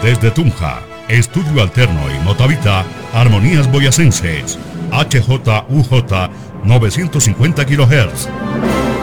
Desde Tunja, Estudio Alterno y Motavita, Armonías Boyacenses, HJUJ 950 kHz.